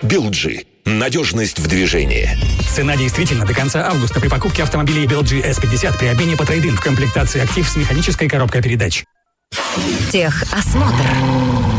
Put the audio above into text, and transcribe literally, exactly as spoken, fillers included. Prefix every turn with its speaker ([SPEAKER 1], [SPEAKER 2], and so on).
[SPEAKER 1] Билджи. Надежность в движении.
[SPEAKER 2] Цена действительно до конца августа при покупке автомобилей Билджи эс пятьдесят при обмене по трейд-ин в комплектации «Актив» с механической коробкой передач.
[SPEAKER 3] Техосмотр.